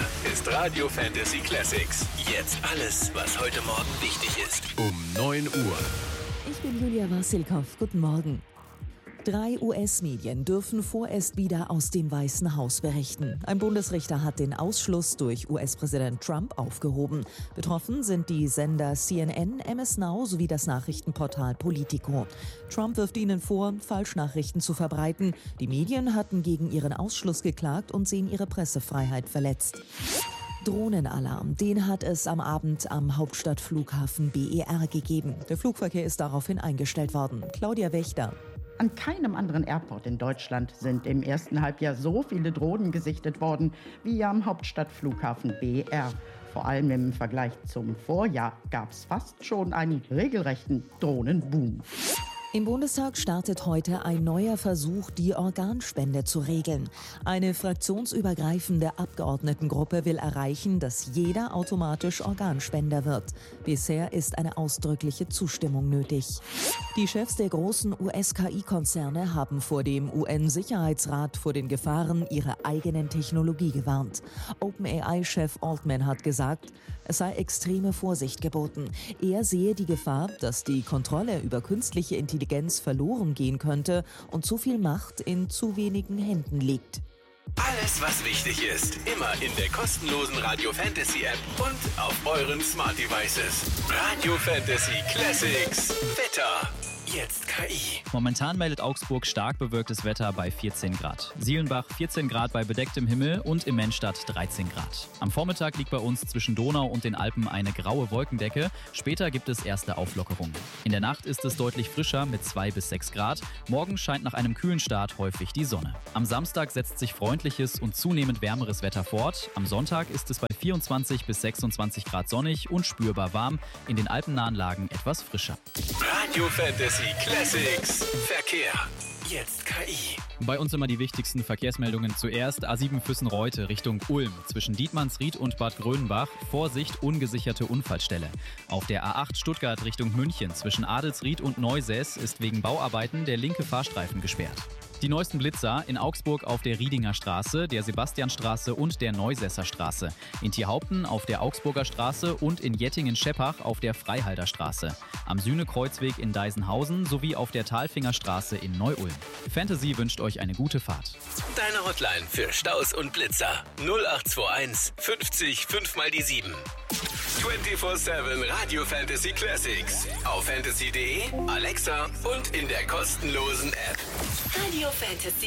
ist Radio Fantasy Classics. Jetzt alles, was heute Morgen wichtig ist. Um 9 Uhr. Ich bin Julia Wassilkow. Guten Morgen. 3 US-Medien dürfen vorerst wieder aus dem Weißen Haus berichten. Ein Bundesrichter hat den Ausschluss durch US-Präsident Trump aufgehoben. Betroffen sind die Sender CNN, MS Now sowie das Nachrichtenportal Politico. Trump wirft ihnen vor, Falschnachrichten zu verbreiten. Die Medien hatten gegen ihren Ausschluss geklagt und sehen ihre Pressefreiheit verletzt. Drohnenalarm, den hat es am Abend am Hauptstadtflughafen BER gegeben. Der Flugverkehr ist daraufhin eingestellt worden. Claudia Wächter. An keinem anderen Airport in Deutschland sind im ersten Halbjahr so viele Drohnen gesichtet worden wie am Hauptstadtflughafen BER. Vor allem im Vergleich zum Vorjahr gab es fast schon einen regelrechten Drohnenboom. Im Bundestag startet heute ein neuer Versuch, die Organspende zu regeln. Eine fraktionsübergreifende Abgeordnetengruppe will erreichen, dass jeder automatisch Organspender wird. Bisher ist eine ausdrückliche Zustimmung nötig. Die Chefs der großen US-KI-Konzerne haben vor dem UN-Sicherheitsrat vor den Gefahren ihrer eigenen Technologie gewarnt. OpenAI-Chef Altman hat gesagt, es sei extreme Vorsicht geboten. Er sehe die Gefahr, dass die Kontrolle über künstliche Intelligenz verloren gehen könnte und zu viel Macht in zu wenigen Händen liegt. Alles, was wichtig ist, immer in der kostenlosen Radio Fantasy App und auf euren Smart Devices. Radio Fantasy Classics. Wetter. Jetzt KI. Momentan meldet Augsburg stark bewölktes Wetter bei 14 Grad. Sielenbach 14 Grad bei bedecktem Himmel und im Mennstadt 13 Grad. Am Vormittag liegt bei uns zwischen Donau und den Alpen eine graue Wolkendecke. Später gibt es erste Auflockerungen. In der Nacht ist es deutlich frischer mit 2 bis 6 Grad. Morgen scheint nach einem kühlen Start häufig die Sonne. Am Samstag setzt sich freundliches und zunehmend wärmeres Wetter fort. Am Sonntag ist es bei 24 bis 26 Grad sonnig und spürbar warm. In den alpennahen Lagen etwas frischer. Radio Fantasy Classics. Verkehr. Jetzt KI. Bei uns immer die wichtigsten Verkehrsmeldungen zuerst. A7 Füssen-Reute Richtung Ulm. Zwischen Dietmannsried und Bad Grönenbach. Vorsicht, ungesicherte Unfallstelle. Auf der A8 Stuttgart Richtung München. Zwischen Adelsried und Neusäß ist wegen Bauarbeiten der linke Fahrstreifen gesperrt. Die neuesten Blitzer in Augsburg auf der Riedinger Straße, der Sebastianstraße und der Neusässer Straße. In Thierhaupten auf der Augsburger Straße und in Jettingen-Scheppach auf der Freihalder Straße. Am Sühne-Kreuzweg in Deisenhausen sowie auf der Talfinger Straße in Neu-Ulm. Fantasy wünscht euch eine gute Fahrt. Deine Hotline für Staus und Blitzer 0821 50 5 mal die 7. 24/7 Radio Fantasy Classics. Auf fantasy.de, Alexa und in der kostenlosen App. Radio Fantasy